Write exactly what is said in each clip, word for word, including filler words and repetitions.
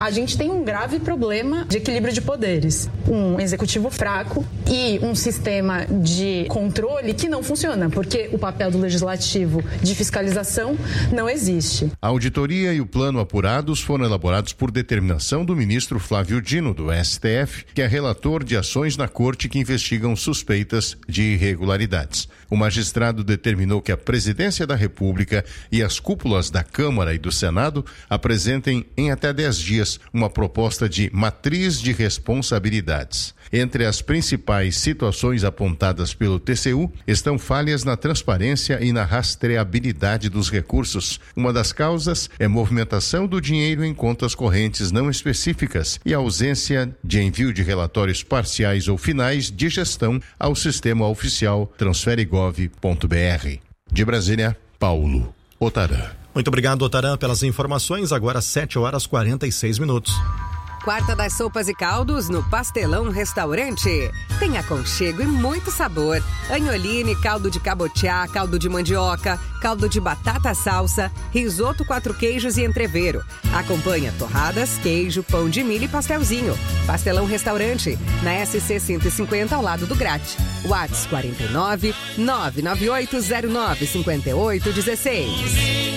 A gente tem um grave problema de equilíbrio de poderes. Um executivo fraco e um sistema de controle que não funciona, porque o papel do legislativo de fiscalização não existe. A auditoria e o plano apurados foram elaborados por determinação do ministro Flávio Dino, do S T F, que é relator de ações na corte que investigam suspeitas de irregularidades. O magistrado determinou que a Presidência da República e as cúpulas da Câmara e do Senado apresentem em até dez dias uma proposta de matriz de responsabilidades. Entre as principais situações apontadas pelo T C U estão falhas na transparência e na rastreabilidade dos recursos. Uma das causas é movimentação do dinheiro em contas correntes não específicas e a ausência de envio de relatórios parciais ou finais de gestão ao sistema oficial transfere gov ponto b r. De Brasília, Paulo Otarã. Muito obrigado, Otarã, pelas informações. Agora sete horas e quarenta e seis minutos. Quarta das sopas e caldos no Pastelão Restaurante. Tem aconchego e muito sabor. Anholine, caldo de cabotiá, caldo de mandioca, caldo de batata salsa, risoto quatro queijos e entrevero. Acompanha torradas, queijo, pão de milho e pastelzinho. Pastelão Restaurante, na S C cento e cinquenta ao lado do Grate. WhatsApp quarenta e nove, nove nove oito zero nove cinco oito um seis.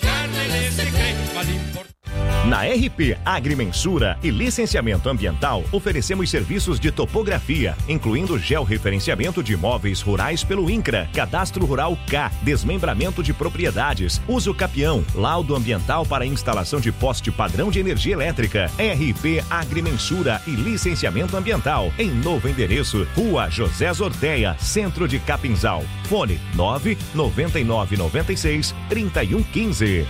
Na R P Agrimensura e Licenciamento Ambiental, oferecemos serviços de topografia, incluindo georreferenciamento de imóveis rurais pelo INCRA, Cadastro Rural K, desmembramento de propriedades, uso capião, laudo ambiental para instalação de poste padrão de energia elétrica. R P Agrimensura e Licenciamento Ambiental, em novo endereço, Rua José Zorteia, Centro de Capinzal. Fone nove nove nove nove seis, três um um cinco.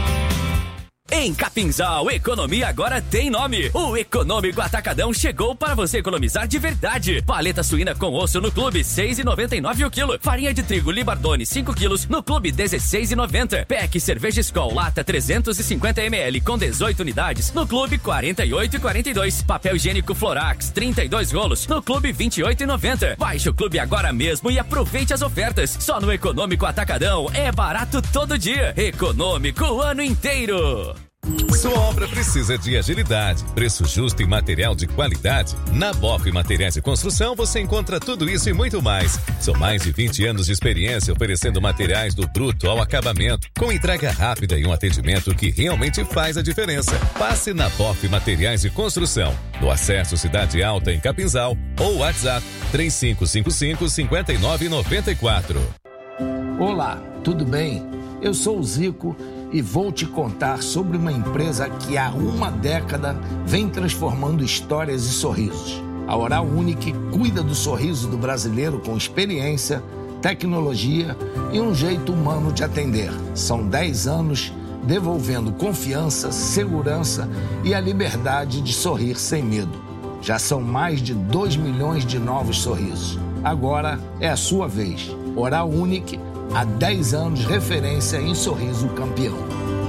Em Capinzal, economia agora tem nome. O Econômico Atacadão chegou para você economizar de verdade. Paleta suína com osso no clube, seis reais e noventa e nove centavos o quilo. Farinha de trigo Libardone, cinco quilos, no clube, dezesseis reais e noventa centavos. P E C cerveja Skol lata trezentos e cinquenta mililitros com dezoito unidades, no clube, quarenta e oito reais e quarenta e dois centavos. Papel higiênico Florax, trinta e dois rolos, no clube, vinte e oito reais e noventa centavos. Baixe o clube agora mesmo e aproveite as ofertas. Só no Econômico Atacadão é barato todo dia. Econômico o ano inteiro. Sua obra precisa de agilidade, preço justo e material de qualidade? Na Boff Materiais de Construção você encontra tudo isso e muito mais. São mais de vinte anos de experiência oferecendo materiais do bruto ao acabamento, com entrega rápida e um atendimento que realmente faz a diferença. Passe na Boff Materiais de Construção, no Acesso Cidade Alta em Capinzal, ou WhatsApp três cinco cinco cinco, cinco nove nove quatro. Olá, tudo bem? Eu sou o Zico e vou te contar sobre uma empresa que há uma década vem transformando histórias e sorrisos. A Oral Unique cuida do sorriso do brasileiro com experiência, tecnologia e um jeito humano de atender. São dez anos devolvendo confiança, segurança e a liberdade de sorrir sem medo. Já são mais de dois milhões de novos sorrisos. Agora é a sua vez. Oral Unique, há dez anos, referência em sorriso campeão.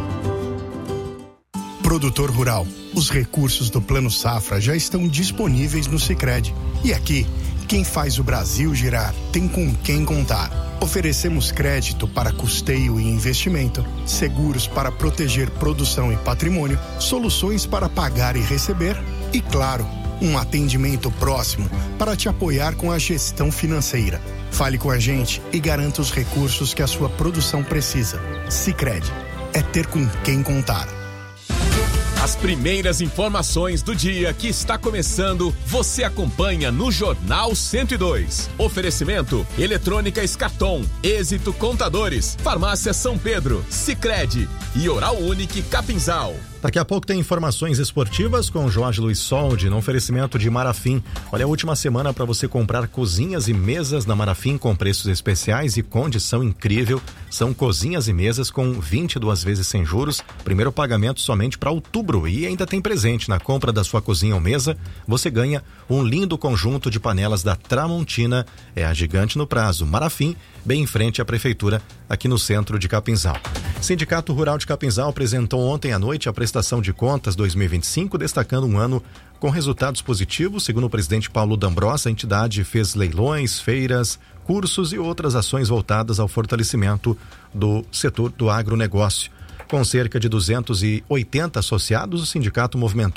Produtor rural, os recursos do Plano Safra já estão disponíveis no Sicredi. E aqui, quem faz o Brasil girar tem com quem contar. Oferecemos crédito para custeio e investimento, seguros para proteger produção e patrimônio, soluções para pagar e receber e, claro, um atendimento próximo para te apoiar com a gestão financeira. Fale com a gente e garanta os recursos que a sua produção precisa. Sicredi, é ter com quem contar. As primeiras informações do dia que está começando, você acompanha no Jornal cento e dois. Oferecimento: Eletrônica Escarton, Êxito Contadores, Farmácia São Pedro, Sicredi e Oral Unique Capinzal. Daqui a pouco tem informações esportivas com Jorge Luiz Soldi, no oferecimento de Marafim. Olha, a última semana para você comprar cozinhas e mesas na Marafim com preços especiais e condição incrível. São cozinhas e mesas com vinte e duas vezes sem juros, primeiro pagamento somente para outubro, e ainda tem presente. Na compra da sua cozinha ou mesa, você ganha um lindo conjunto de panelas da Tramontina, é a gigante no prazo. Marafim, bem em frente à prefeitura, aqui no centro de Capinzal. Sindicato Rural de Capinzal apresentou ontem à noite a prestação de contas dois mil e vinte e cinco, destacando um ano com resultados positivos. Segundo o presidente Paulo D'Ambrosa, a entidade fez leilões, feiras, cursos e outras ações voltadas ao fortalecimento do setor do agronegócio. Com cerca de duzentos e oitenta associados, o sindicato movimentou